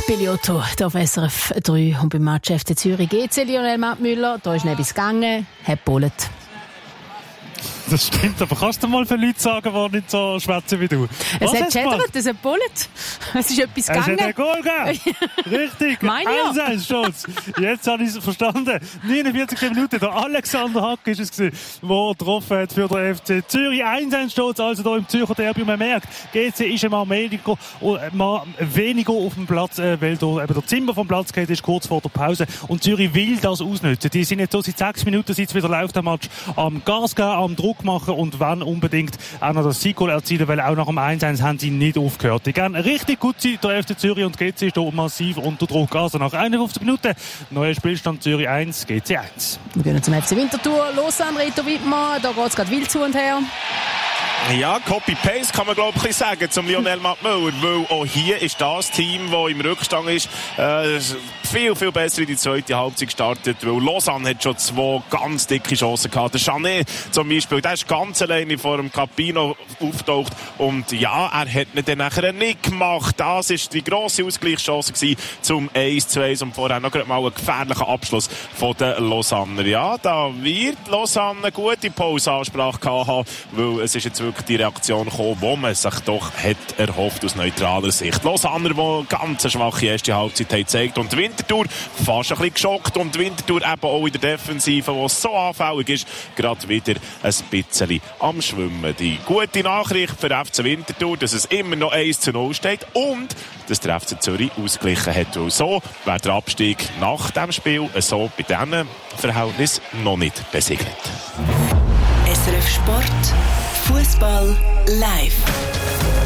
Billy Otto, hier auf SRF 3 und beim Match FC Zürich GC Lionel Mattmüller. Da ist etwas gegangen, hat bollet. Das stimmt, aber kannst du mal für Leute sagen, die nicht so schwätzen wie du? Es hat schädert, es hat bollet. Es ist etwas gegangen. Es hat einen Goal gegeben. Richtig. 1-1 Schutz. Jetzt habe ich es verstanden. 49 Minuten. Der Alexander Hack ist es gewesen, der getroffen hat für den FC Zürich. 1-1 Schutz, also hier im Zürcher Derby. Und man merkt, GC ist mal weniger auf dem Platz, weil da eben der Zimmer vom Platz geht, ist kurz vor der Pause. Und Zürich will das ausnutzen. Die sind jetzt so seit 6 Minuten, seit es wieder läuft, der Match, am Gas geben, am Druck machen und wenn unbedingt auch noch das Sieg erzielen, weil auch nach dem 1-1 haben sie nicht aufgehört. Die gehen richtig gut sein, der FC Zürich, und GC ist hier massiv unter Druck. Also nach 51 Minuten, neuer Spielstand Zürich 1, GC 1. Wir gehen zum FC Winterthur, Lausanne, Reto Wittmann, da geht es gerade wild zu und her. Ja, Copy-Paste kann man glaube ich sagen zum Lionel Mattmüller, weil auch hier ist das Team, das im Rückstand ist, viel, viel besser in die zweite Halbzeit gestartet, weil Lausanne hat schon 2 ganz dicke Chancen gehabt. Der Chanet zum Beispiel, der ist ganz alleine vor dem Capino aufgetaucht und ja, er hat ihn dann nachher nicht gemacht. Das war die grosse Ausgleichschance gewesen zum 1-2 und vorher noch mal einen gefährlichen Abschluss von den Lausanner. Ja, da wird Lausanne eine gute Pauseansprache gehabt haben, weil es ist jetzt wirklich die Reaktion gekommen, die man sich doch hat erhofft aus neutraler Sicht. Lausanner, die ganz schwache erste Halbzeit haben gezeigt und Winterthur fast ein bisschen geschockt und Winterthur eben auch in der Defensive, die so anfällig ist, gerade wieder ein bisschen am Schwimmen. Die gute Nachricht für FC Winterthur, dass es immer noch 1-0 steht und dass der FC Zürich ausgeglichen hat. Und so wäre der Abstieg nach dem Spiel so bei diesem Verhältnis noch nicht besiegelt. SRF Sport, Fußball live.